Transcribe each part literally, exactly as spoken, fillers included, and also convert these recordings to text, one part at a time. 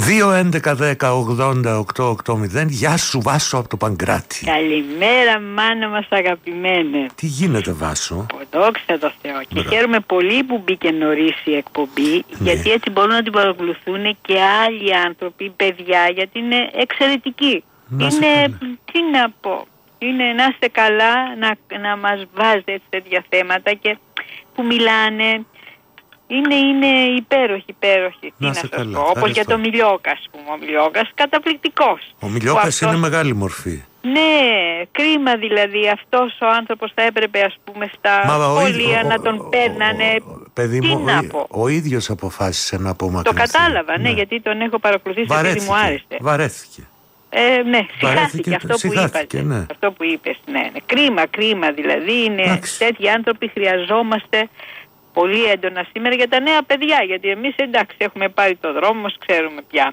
δύο έντεκα δέκα ογδόντα οκτώ ογδόντα. Γεια σου Βάσο από το Παγκράτη. Καλημέρα μάνα μας αγαπημένε. Τι γίνεται Βάσο? Δόξα τω Θεώ. Και χαίρομαι πολύ που μπήκε νωρίς η εκπομπή, ναι. Γιατί έτσι μπορούν να την παρακολουθούν και άλλοι άνθρωποι, παιδιά, γιατί είναι εξαιρετική. Να είναι, τι να πω, είναι να είστε καλά, να, να μας βάζετε έτσι τέτοια θέματα και που μιλάνε. Είναι, είναι υπέροχοι, υπέροχοι. Να σε καλά. Όπως για το Μιλιόκα, ας πούμε. Ο Μιλιόκας καταπληκτικός. Ο Μιλιόκας αυτός... είναι μεγάλη μορφή. Ναι, κρίμα δηλαδή. Αυτός ο άνθρωπος θα έπρεπε, ας πούμε, στα σχολεία να τον παίρνανε. Παιδί τι μου, να ο, πω. ο ίδιος αποφάσισε να απομακρυνθεί. Το κατάλαβα, ναι, ναι, γιατί τον έχω παρακολουθήσει επειδή μου άρεσε. Βαρέθηκε. Ε, ναι, συγχάθηκε αυτό, συγχάθηκε, που ναι. αυτό που είπες. Ναι, ναι. Κρίμα, κρίμα δηλαδή. Είναι Άξι. Τέτοιοι άνθρωποι χρειαζόμαστε πολύ έντονα σήμερα για τα νέα παιδιά. Γιατί εμείς εντάξει έχουμε πάρει το δρόμο μας, ξέρουμε πια.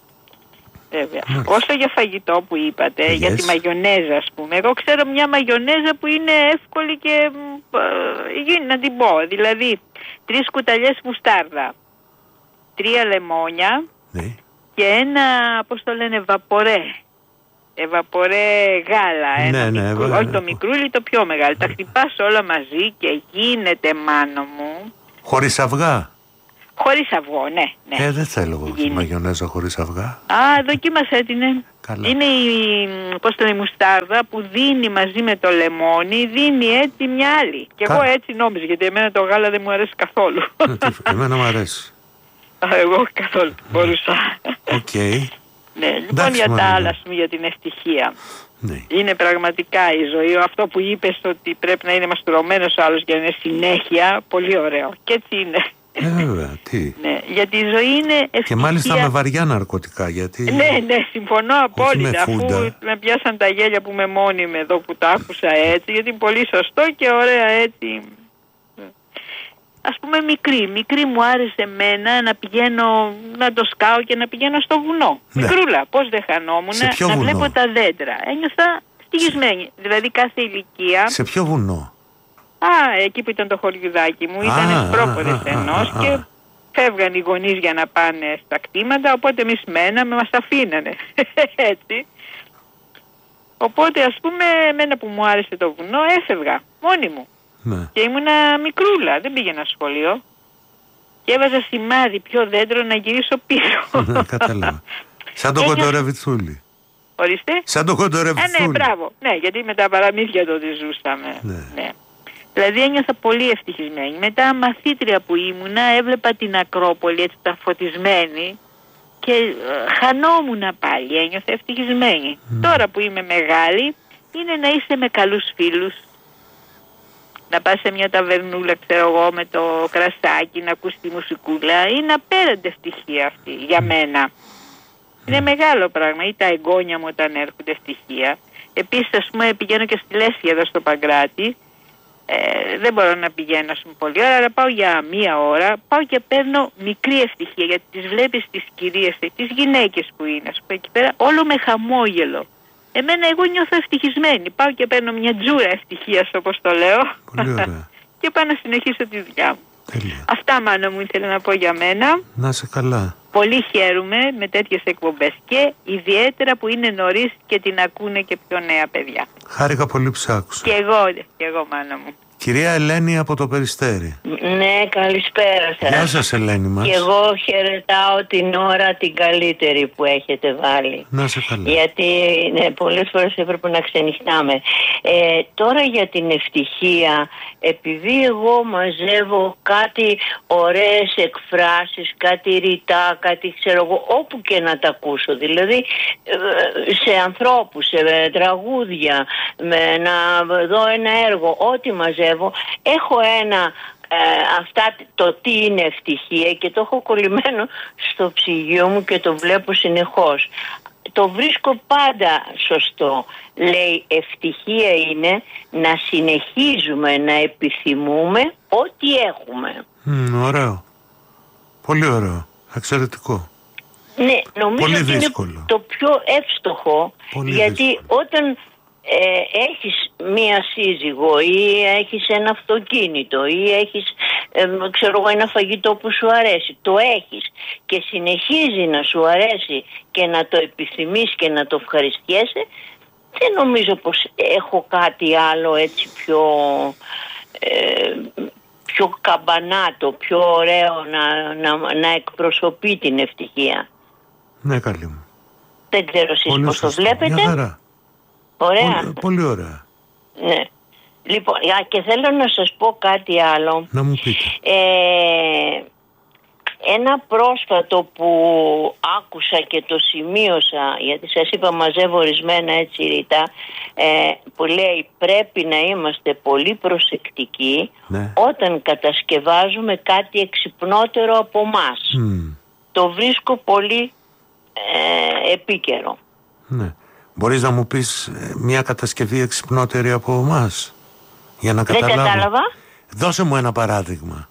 Βέβαια. Mm. Όσο για φαγητό που είπατε, yes. για τη μαγιονέζα ας πούμε. Εγώ ξέρω μια μαγιονέζα που είναι εύκολη και ε, να την πω. Δηλαδή, τρεις κουταλιές μουστάρδα, τρία λεμόνια mm. και ένα, πώς το λένε, βαπορέ. Ευαπορέ γάλα, ναι, ένα ναι, μικρού, ναι, όχι ναι. το μικρούλι, το πιο μεγάλο. Τα χτυπάς όλα μαζί και γίνεται, μάνο μου. Χωρίς αυγά? Χωρίς αυγό, ναι, ναι. Ε, δεν θέλω εγώ τη μαγιονέζα χωρίς αυγά. Α, δοκίμασέ την, ναι. Καλά. Είναι η, πώς το, η μουστάρδα που δίνει μαζί με το λεμόνι, δίνει έτσι μια άλλη. Και Κα... εγώ έτσι νόμιζα, γιατί εμένα το γάλα δεν μου αρέσει καθόλου. Εμένα μου αρέσει. Εγώ καθόλου μπορούσα. Οκ. Okay. Ναι, λοιπόν εντάξει, για τα άλλα, πούμε, για την ευτυχία. Ναι. Είναι πραγματικά η ζωή. Αυτό που είπες ότι πρέπει να είναι μαστουρωμένος ο άλλος για να είναι συνέχεια, πολύ ωραίο. Και έτσι είναι. Ε, βέβαια, τι. Ναι, γιατί η ζωή είναι ευτυχία. Και μάλιστα με βαριά ναρκωτικά, γιατί... Ναι, ναι, συμφωνώ απόλυτα, αφού με πιάσαν τα γέλια που είμαι μόνη με εδώ που τα άκουσα έτσι, γιατί είναι πολύ σωστό και ωραία έτσι. Ας πούμε μικρή, μικρή μου άρεσε εμένα να πηγαίνω, να το σκάω και να πηγαίνω στο βουνό. Ναι. Μικρούλα, πώς δεν χανόμουν, να βουνό? Βλέπω τα δέντρα. Ένιωθα ευτυχισμένη, δηλαδή κάθε ηλικία. Σε ποιο βουνό? Α, εκεί που ήταν το χωριουδάκι μου, ήταν πρόποδες ενός και φεύγαν οι γονείς για να πάνε στα κτήματα, οπότε εμείς μέναμε, μας αφήνανε, έτσι. Οπότε ας πούμε, εμένα που μου άρεσε το βουνό, έφευγα μόνη μου. Ναι. Και ήμουνα μικρούλα, δεν πήγαινα σχολείο. Και έβαζα σημάδι ποιο δέντρο να γυρίσω πίσω. Ναι, κατάλαβα. Σαν το κοντορεβιθούλι. Ορίστε. Σαν το κοντορεβιθούλι. Ε, ναι, μπράβο. Ναι, γιατί με τα παραμύθια τότε ζούσαμε. Ναι. Ναι. Δηλαδή ένιωθα πολύ ευτυχισμένη. Μετά μαθήτρια που ήμουνα, έβλεπα την Ακρόπολη έτσι τα φωτισμένη και ε, χανόμουνα πάλι, ένιωθα ευτυχισμένη. Mm. Τώρα που είμαι μεγάλη, είναι να είσαι με καλούς φίλους. Να πας σε μια ταβερνούλα, ξέρω εγώ, με το κρασάκι, να ακούς τη μουσικούλα. Είναι απέραντη ευτυχία αυτή για μένα. Είναι μεγάλο πράγμα. Ή τα εγγόνια μου όταν έρχονται ευτυχία. Επίσης, ας πούμε, πηγαίνω και στη Λέσχη εδώ στο Παγκράτη. Ε, δεν μπορώ να πηγαίνω, ας πούμε, πολύ ώρα, αλλά πάω για μία ώρα. Πάω και παίρνω μικρή ευτυχία, γιατί τις βλέπεις τις κυρίες, τις γυναίκες που είναι, ας πούμε, εκεί πέρα, όλο με χαμόγελο. Εμένα εγώ νιώθω ευτυχισμένη. Πάω και παίρνω μια τζούρα ευτυχίας, όπως το λέω. Πολύ ωραία. Και πάω να συνεχίσω τη δουλειά μου. Τέλεια. Αυτά, μάνα μου, ήθελα να πω για μένα. Να είσαι καλά. Πολύ χαίρομαι με τέτοιες εκπομπές και ιδιαίτερα που είναι νωρίς και την ακούνε και πιο νέα παιδιά. Χάρηκα πολύ που σ' άκουσα. Και εγώ, και εγώ, μάνα μου. Κυρία Ελένη από το Περιστέρι. Ναι, καλησπέρα σας. Γεια σας, Ελένη μας. Και εγώ χαιρετάω την ώρα την καλύτερη που έχετε βάλει. Να σε καλά. Γιατί ναι, πολλές φορές έπρεπε να ξενυχτάμε. Ε, τώρα για την ευτυχία, επειδή εγώ μαζεύω κάτι ωραίες εκφράσεις, κάτι ρητά, κάτι ξέρω εγώ, όπου και να τα ακούσω. Δηλαδή σε ανθρώπους, σε τραγούδια, με να δω ένα έργο, ό,τι μαζεύω. Έχω ένα ε, αυτά το τι είναι ευτυχία και το έχω κολλημένο στο ψυγείο μου και το βλέπω συνεχώς. Το βρίσκω πάντα σωστό. Λέει ευτυχία είναι να συνεχίζουμε να επιθυμούμε ό,τι έχουμε. Mm, ωραίο. Πολύ ωραίο. Εξαιρετικό. Ναι, νομίζω πολύ ότι δύσκολο. Είναι το πιο εύστοχο. Πολύ γιατί δύσκολο. Όταν ε, έχεις μία σύζυγο ή έχεις ένα αυτοκίνητο ή έχεις ε, ξέρω εγώ ένα φαγητό που σου αρέσει, το έχεις και συνεχίζει να σου αρέσει και να το επιθυμείς και να το ευχαριστιέσαι, δεν νομίζω πως έχω κάτι άλλο έτσι πιο ε, πιο καμπανάτο, πιο ωραίο να, να, να εκπροσωπεί την ευτυχία. Ναι, καλή μου. Δεν ξέρω εσείς πώς το βλέπετε. Μια χαρά. Ωραία. Πολύ, πολύ ωραία. Ναι. Λοιπόν, και θέλω να σας πω κάτι άλλο. Να μου πείτε. Ε, ένα πρόσφατο που άκουσα και το σημείωσα, γιατί σας είπα μαζεύω ορισμένα έτσι ρητά, ε, που λέει πρέπει να είμαστε πολύ προσεκτικοί, ναι, όταν κατασκευάζουμε κάτι εξυπνότερο από μας. Mm. Το βρίσκω πολύ ε, επίκαιρο. Ναι. Μπορείς να μου πεις μια κατασκευή εξυπνότερη από εμάς, για να καταλάβω? Δεν κατάλαβα. Δώσε μου ένα παράδειγμα.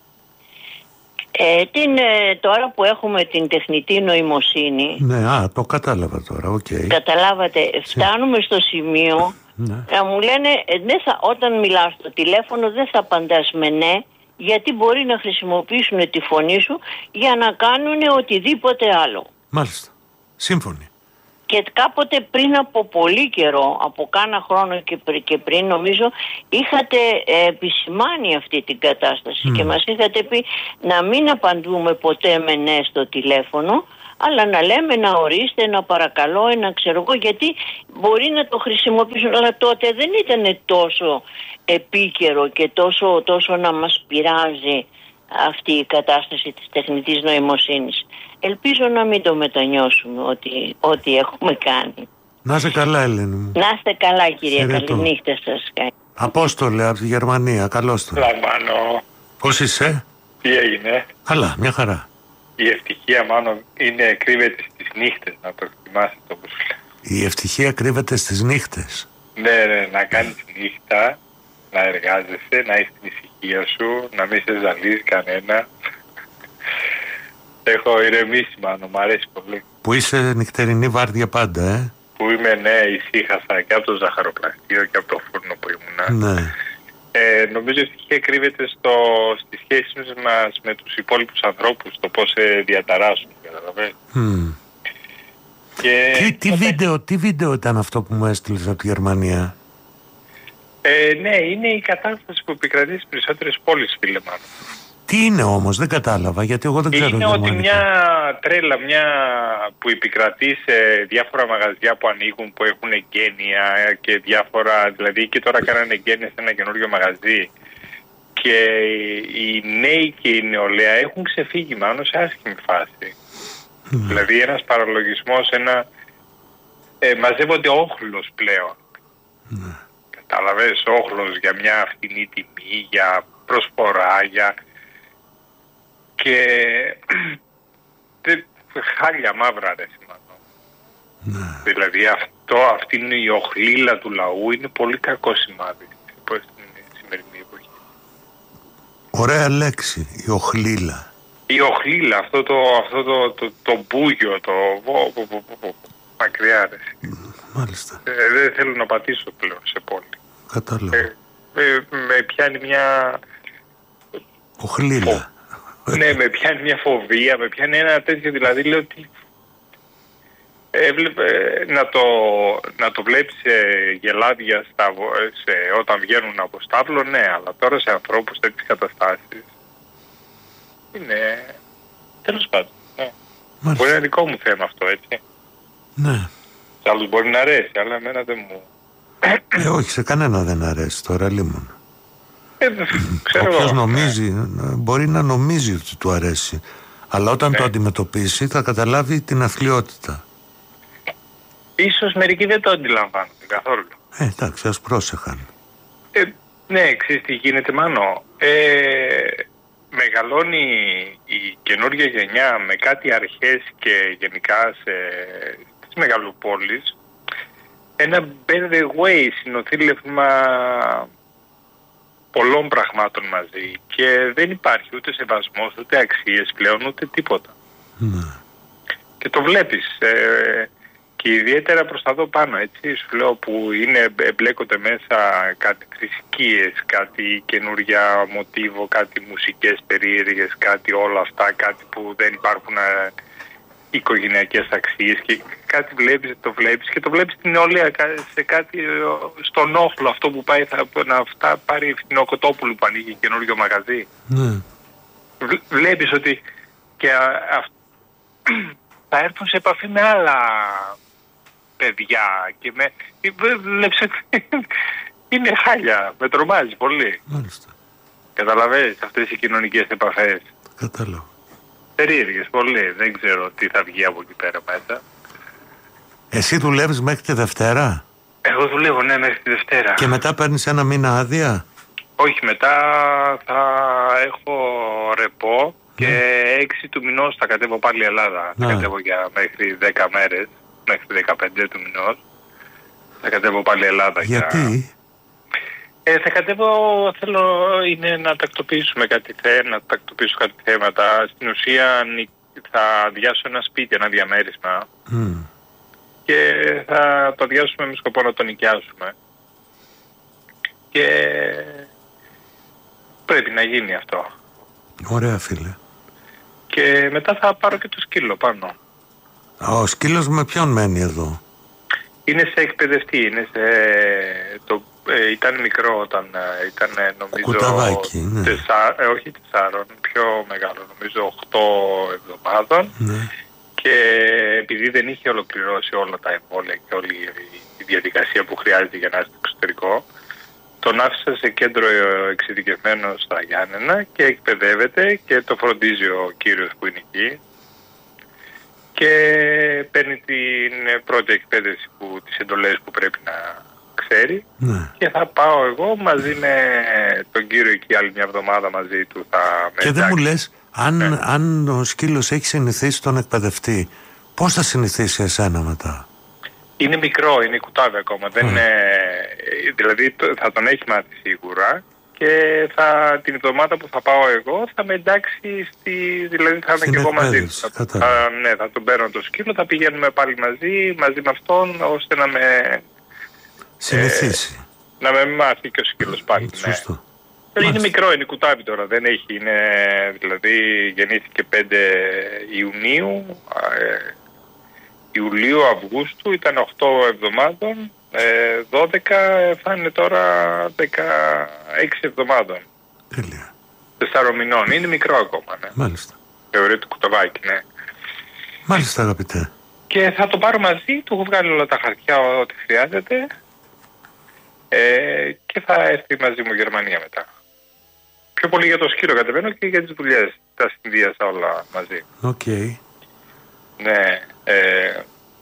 Ε, την, ε, τώρα που έχουμε την τεχνητή νοημοσύνη. Ναι, α, το κατάλαβα τώρα, οκ. Okay. Καταλάβατε, φτάνουμε στο σημείο ναι, να μου λένε ε, δεν θα, όταν μιλάω στο τηλέφωνο δεν θα απαντάς με ναι, γιατί μπορεί να χρησιμοποιήσουν τη φωνή σου για να κάνουν οτιδήποτε άλλο. Μάλιστα, σύμφωνοι. Και κάποτε πριν από πολύ καιρό, από κάνα χρόνο και, πρι, και πριν νομίζω, είχατε ε, επισημάνει αυτή την κατάσταση mm. και μας είχατε πει να μην απαντούμε ποτέ με ναι στο τηλέφωνο, αλλά να λέμε να ορίστε, να παρακαλώ, να ξέρω εγώ, γιατί μπορεί να το χρησιμοποιήσουν. Αλλά τότε δεν ήταν τόσο επίκαιρο και τόσο, τόσο να μας πειράζει αυτή η κατάσταση της τεχνητής νοημοσύνης. Ελπίζω να μην το μετανιώσουμε ό,τι, ό,τι έχουμε κάνει. Να είστε καλά, Ελένη μου. Να είστε καλά, κυρία. Καληνύχτα σας. Απόστολε από τη Γερμανία. Καλώς το. Λαμβάνω. Πώς είσαι? Τι έγινε? Καλά, μια χαρά. Η ευτυχία μάλλον είναι, κρύβεται στις νύχτες, να το θυμάσαι το που σου λέω. Η ευτυχία κρύβεται στις νύχτες. Ναι, ναι, να κάνεις νύχτα, να εργάζεσαι, να έχεις την ησυχία σου, να μην σε ζαλίζει κανένα. Έχω ηρεμήσει μάλλον, μου αρέσει πολύ. Που είσαι νυχτερινή βάρδια πάντα, ε? Που είμαι, ναι, ησύχασα και από το ζαχαροπλαστείο και από το φούρνο που ήμουνα. Ναι. Ε, νομίζω ότι η ευτυχία κρύβεται στο, στις σχέσεις μας με τους υπόλοιπους ανθρώπους, το πώς σε διαταράσσουν, καταλαβαίνεις. Mm. Και... Τι, τι, βίντεο, τι βίντεο ήταν αυτό που μου έστειλες από τη Γερμανία? Ε, ναι, είναι η κατάσταση που επικρατεί στις περισσότερες πόλεις, φίλε μάλλον. Τι είναι όμως, δεν κατάλαβα, γιατί εγώ δεν ξέρω. Είναι ότι μια τρέλα, μια που επικρατεί σε διάφορα μαγαζιά που ανοίγουν, που έχουν εγγένεια και διάφορα, δηλαδή και τώρα κάνανε εγγένεια σε ένα καινούριο μαγαζί και οι νέοι και η νεολαία έχουν ξεφύγει μάλλον σε άσχημη φάση. Mm. Δηλαδή ένας παραλογισμός, ένα ε, μαζεύονται όχλος πλέον. Mm. Καταλαβαίνεις, όχλος για μια φθηνή τιμή, για προσφορά, για... και χάλια μαύρα ρε σημαντώ. Ναι. Δηλαδή αυτό, αυτή είναι η οχλήλα του λαού, είναι πολύ κακό σημάδι στην σημερινή εποχή. Ωραία λέξη, η οχλήλα. Η οχλήλα, αυτό το, αυτό το, το, το μπούγιο, το βο, βο, βο, βο, βο, μακριά ρε. Μάλιστα. Ε, δεν θέλω να πατήσω πλέον σε πόλη. Κατάλαβα. Ε, ε, με πιάνει μια... Οχλήλα. Ναι, με πιάνει μια φοβία, με πιάνει ένα τέτοιο, δηλαδή λέω ότι έβλεπε, να, το, να το βλέπεις σε γελάδια στα, σε, όταν βγαίνουν από στάβλο, ναι, αλλά τώρα σε ανθρώπους τέτοιες καταστάσεις είναι τέλος πάντων, ναι. Μπορεί να είναι δικό μου θέμα αυτό, έτσι. Ναι. Σε άλλους μπορεί να αρέσει, αλλά εμένα δεν μου... Ε, όχι, σε κανένα δεν αρέσει τώρα, λίμον. Όποιος νομίζει, μπορεί να νομίζει ότι του αρέσει, αλλά όταν ναι. το αντιμετωπίσει θα καταλάβει την αθλιότητα. Ίσως μερικοί δεν το αντιλαμβάνονται καθόλου. Ε, εντάξει, ας πρόσεχαν. Ε, ναι, ξέρεις τι γίνεται Μάνο. Ε, μεγαλώνει η καινούργια γενιά με κάτι αρχές και γενικά σε, στις μεγαλοπόλεις ένα by the way συνοθήλευμα πολλών πραγμάτων μαζί και δεν υπάρχει ούτε σεβασμός, ούτε αξίες πλέον, ούτε τίποτα. Ναι. Και το βλέπεις. Ε, Και ιδιαίτερα προς τα δω πάνω, έτσι, σου λέω, που είναι, εμπλέκονται μέσα κάτι θρησκείες, κάτι καινούρια μοτίβο, κάτι μουσικές περίεργες, κάτι όλα αυτά, κάτι που δεν υπάρχουν ε, οικογενειακές αξίες και κάτι βλέπεις, το βλέπεις και το βλέπεις την νεολαία σε κάτι, στον όχλο αυτό που πάει θα, να αυτά, πάρει φθηνό Κοτόπουλου που ανοίγει καινούριο μαγαζί. Ναι. Βλέπεις ότι και α, α, θα έρθουν σε επαφή με άλλα παιδιά και με... Βλέπεις ότι είναι χάλια, με τρομάζει πολύ. Μάλιστα. Καταλαβαίνεις αυτές οι κοινωνικές επαφές. Κατάλαβα. Περίεργες πολύ, δεν ξέρω τι θα βγει από εκεί πέρα μέσα. Εσύ δουλεύεις μέχρι τη Δευτέρα? Εγώ δουλεύω, ναι, μέχρι τη Δευτέρα. Και μετά παίρνεις ένα μήνα άδεια? Όχι, μετά θα έχω ρεπό και ναι. έξι του μηνός θα κατέβω πάλι Ελλάδα. Ναι. Θα κατέβω για μέχρι δέκα μέρες, μέχρι δεκαπέντε του μηνός. Θα κατέβω πάλι Ελλάδα. Γιατί? Για... Ε, θα κατέβω, θέλω είναι να τακτοποιήσουμε κάτι, να τακτοποιήσω κάτι θέματα. Στην ουσία θα αδειάσω ένα σπίτι, ένα διαμέρισμα mm. και θα το αδειάσουμε με σκοπό να το νοικιάσουμε. Και πρέπει να γίνει αυτό. Ωραία, φίλε. Και μετά θα πάρω και το σκύλο πάνω. Ο σκύλος με ποιον μένει εδώ? Είναι σε εκπαιδευτή, είναι σε... Το... Ε, ήταν μικρό όταν ε, ήταν νομίζω... Κουταβάκι, ναι. τεσσά... ε, όχι τεσσάρων, πιο μεγάλο, νομίζω οκτώ εβδομάδων. Ναι. Και επειδή δεν είχε ολοκληρώσει όλα τα εμβόλια και όλη η διαδικασία που χρειάζεται για να έρθει στο εξωτερικό, τον άφησα σε κέντρο εξειδικευμένο στα Γιάννενα και εκπαιδεύεται και το φροντίζει ο κύριος που είναι εκεί. Και παίρνει την πρώτη εκπαίδευση, που, τις εντολές που πρέπει να ξέρει. Ναι. Και θα πάω εγώ μαζί με τον κύριο εκεί άλλη μια εβδομάδα μαζί του. Θα και δεν μου λες, αν, ναι. αν ο σκύλος έχει συνηθίσει τον εκπαιδευτή, πώς θα συνηθίσει εσένα μετά? Είναι μικρό, είναι κουτάβι ακόμα. Mm. Δεν είναι, δηλαδή θα τον έχει μάθει σίγουρα. Και θα, την εβδομάδα που θα πάω εγώ θα με εντάξει στη, δηλαδή θα είμαι και εγώ μαζί. Θα, θα, ναι, θα τον παίρνω το σκύλο, θα πηγαίνουμε πάλι μαζί, μαζί με αυτόν, ώστε να με συνηθίσει. Ε, να με μάθει και ο σκύλος πάλι. Σωστό. Ναι. Είναι Μάλιστα. μικρό, είναι κουτάβι τώρα, δεν έχει, είναι, δηλαδή γεννήθηκε πέντε Ιουνίου, ε, Ιουλίου, Αυγούστου, ήταν οκτώ εβδομάδων. Ε, δώδεκα θα είναι τώρα δεκαέξι εβδομάδων. Τέλεια. Τεσσάρων μηνών. Είναι μικρό ακόμα, ναι. Μάλιστα. Θεωρείται κουταβάκι, ναι. Μάλιστα, αγαπητέ. Και θα το πάρω μαζί, του έχω βγάλει όλα τα χαρτιά ό,τι χρειάζεται ε, και θα έρθει μαζί μου Γερμανία μετά. Πιο πολύ για το σκύλο κατεβαίνω και για τις δουλειές. Τα συνδύασα όλα μαζί. Οκ. Okay. Ναι. Ε,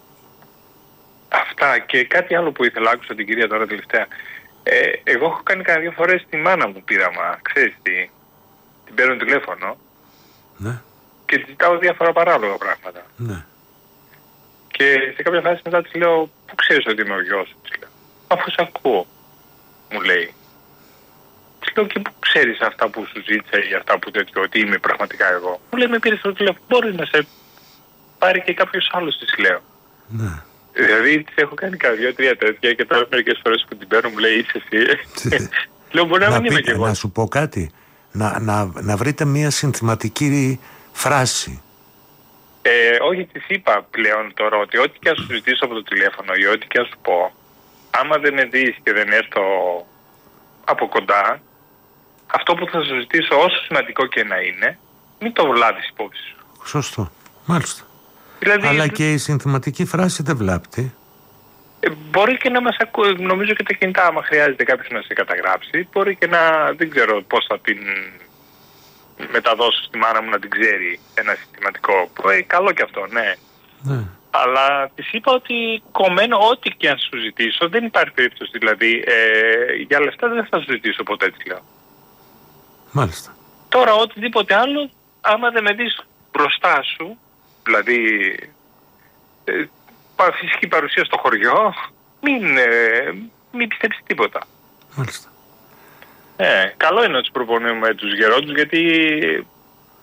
Αυτά και κάτι άλλο που ήθελα, άκουσα την κυρία τώρα τελευταία. Ε, εγώ έχω κάνει κανένα δύο φορές τη μάνα μου πείραμα, ξέρεις τι. Την παίρνω τηλέφωνο ναι. και της ζητάω διάφορα παράλογα πράγματα. Ναι. Και σε κάποια φάση μετά της λέω, πού ξέρεις ότι είμαι ο γιος σου, της λέω. Αφού σε ακούω, μου λέει. Της λέω, και πού ξέρεις αυτά που σου ζήτησα ή αυτά που τέτοιο, ότι είμαι πραγματικά εγώ. Μου λέει, με πήρες το τηλέφωνο, μπορεί να σε πάρει και κάποιος άλλος, της λέω. Ναι. Δηλαδή της έχω κάνει κάποια δύο-τρία τέτοια και τώρα μερικές φορές που την παίρνω μου λέει είσαι εσύ. Λέω μπορεί να, να μην είμαι κι εγώ. Να σου πω κάτι, να, να, να βρείτε μια συνθηματική φράση. Ε, όχι, της είπα πλέον τώρα ότι ό,τι και αν σου ζητήσω από το τηλέφωνο ή ό,τι και αν σου πω, άμα δεν με δεις και δεν έρθω από κοντά, αυτό που θα σου ζητήσω όσο σημαντικό και να είναι, μην το βλάβεις υπόψη σου. Σωστό, μάλιστα. Δηλαδή, αλλά και η συνθηματική φράση δεν βλάπτει. Ε, μπορεί και να μας ακούει, νομίζω και τα κινητά, άμα χρειάζεται κάποιος να σε καταγράψει, μπορεί και να, δεν ξέρω πώς θα την μεταδώσω στη μάνα μου να την ξέρει ένα συνθηματικό. Ε, καλό και αυτό, ναι. ναι. Αλλά της είπα ότι κομμένο ό,τι και αν σου ζητήσω, δεν υπάρχει περίπτωση, δηλαδή ε, για λεφτά δεν θα σου ζητήσω ποτέ, της λέω. Μάλιστα. Τώρα οτιδήποτε άλλο, άμα δεν με δεις μπροστά σου, δηλαδή ε, φυσική παρουσία στο χωριό, μην, ε, μην πιστέψει τίποτα. Μάλιστα. Ε, καλό είναι να τους προπονούμε τους γερόντους, γιατί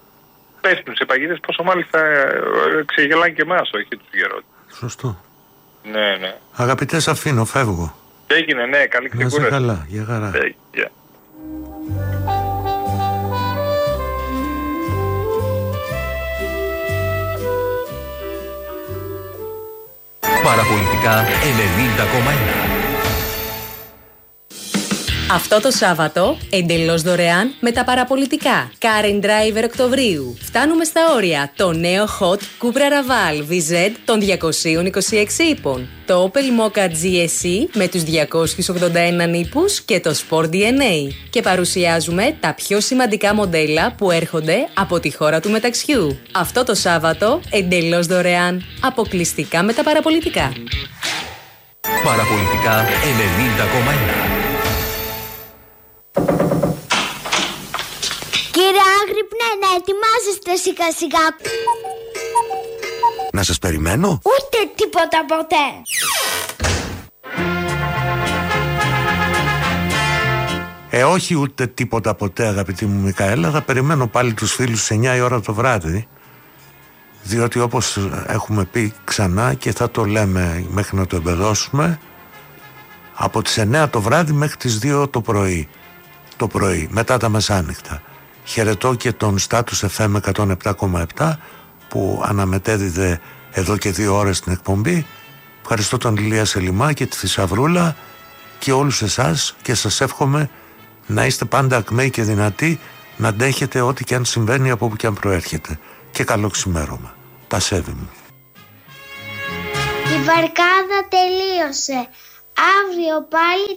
πέφτουν σε παγίδες, πόσο μάλιστα ε, ξεγελάνε και εμάς, όχι τους γερόντους. Σωστό. Ναι, ναι. Αγαπητές, αφήνω, φεύγω. Έγινε, ναι, καλή ξεκούραση. Να είσαι καλά, για χαρά. Ε, yeah. Παραπολιτικά ενενήντα κόμμα ένα. Αυτό το Σάββατο, εντελώς δωρεάν με τα παραπολιτικά. Car and Driver Οκτωβρίου. Φτάνουμε στα όρια. Το νέο Hot Cupra Raval βι ζετ των διακοσίων είκοσι έξι ύπων. Το Opel Mokka τζι ες ι με τους διακόσιους ογδόντα ένα νήπους και το Sport ντι εν έι. Και παρουσιάζουμε τα πιο σημαντικά μοντέλα που έρχονται από τη χώρα του μεταξιού. Αυτό το Σάββατο, εντελώς δωρεάν. Αποκλειστικά με τα παραπολιτικά. Παραπολιτικά ενενήντα κόμμα ένα. Κύριε Άγρυπνε, να ετοιμάζεστε σιγά σιγά. Να σας περιμένω. Ούτε τίποτα ποτέ. Ε, όχι ούτε τίποτα ποτέ, αγαπητή μου Μικαέλα. Θα περιμένω πάλι τους φίλους στις εννιά η ώρα το βράδυ. Διότι όπως έχουμε πει ξανά και θα το λέμε μέχρι να το εμπεδώσουμε, από τις εννιά το βράδυ μέχρι τις δύο το πρωί. Το πρωί, μετά τα μεσάνυχτα. Χαιρετώ και τον Status εφ εμ εκατόν επτά κόμμα επτά που αναμετέδιδε εδώ και δύο ώρες την εκπομπή. Ευχαριστώ τον Ηλία Σελιμά και τη Θησαυρούλα και όλους εσάς και σας εύχομαι να είστε πάντα ακμαίοι και δυνατοί, να αντέχετε ό,τι και αν συμβαίνει από όπου και αν προέρχεται. Και καλό ξημέρωμα. Τα σέβη μου. Η βαρκάδα τελείωσε. Αύριο πάλι